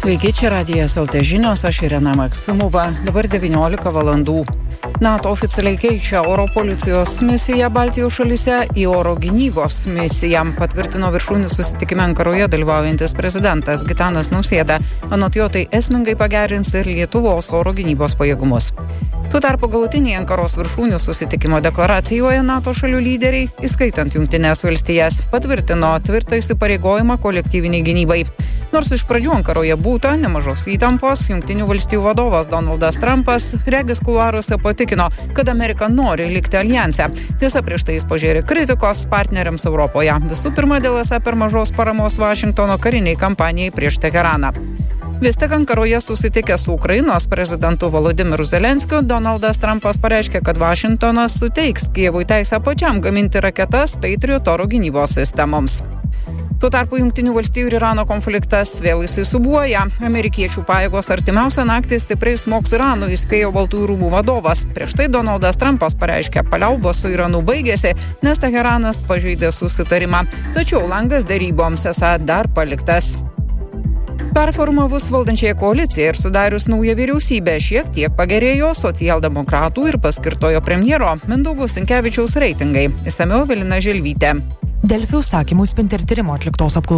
Sveiki, čia Radijas LT žinios, aš Irena Maksimova, dabar 19 valandų. NATO oficialiai keičia oro policijos misiją Baltijos šalyse į oro gynybos misiją, patvirtino viršūnių susitikime Ankaroje dalyvaujantis prezidentas Gitanas Nausėda. Anot jo tai esmingai pagerins ir Lietuvos oro gynybos pajėgumus. Tuo tarpu galutinėje Ankaros viršūnių susitikimo deklaracijoje NATO šalių lyderiai, įskaitant Jungtines valstijas, patvirtino tvirtą įsipareigojimą kolektyviniai gynybai. Nors iš pradžių Ankaroje būta nemažos įtampos, Jungtinių valstijų vadovas Donaldas Trumpas regis kuluaruose patikino, kad Amerika nori likti aljanse. Tiesa, prieš tai jis pažėrė kritikos partneriams Europoje. Visų pirma, dėl esą per mažos paramos Vašingtono kariniai kampanijai prieš Teheraną. Vis tik Ankaroje susitikęs su Ukrainos prezidentu Volodymyru Zelenskiu, Donaldas Trumpas pareiškė, kad Vašingtonas suteiks Kijevui teisę pačiam gaminti raketas Patriot oro gynybos sistemoms. Tuo tarpu Jungtinių valstijų ir Irano konfliktas vėl įsisiūbuoja. Amerikiečių pajėgos artimiausią naktį stipriai smogs Iranui, įspėjo Baltųjų rūmų vadovas. Prieš tai Donaldas Trumpas pareiškė, paliaubos su Iranu baigėsi, nes Teheranas pažeidė susitarimą. Tačiau langas deryboms esą dar paliktas. Performavus valdančiąją koaliciją ir sudarius naują vyriausybę šiek tiek pagerėjo socialdemokratų ir paskirtojo premjero Mindaugo Sinkevičiaus reitingai. Išsamiau Evelina Želvytė. Delfi užsakymu Spinter tyrimo atliktos apklausos